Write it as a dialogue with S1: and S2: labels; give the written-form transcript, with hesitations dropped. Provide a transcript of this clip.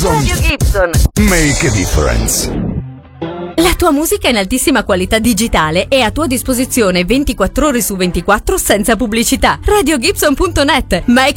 S1: Gibson.
S2: Radio Gibson.
S1: Make a difference.
S3: La tua musica in altissima qualità digitale è a tua disposizione 24 ore su 24 senza pubblicità. RadioGibson.net. Make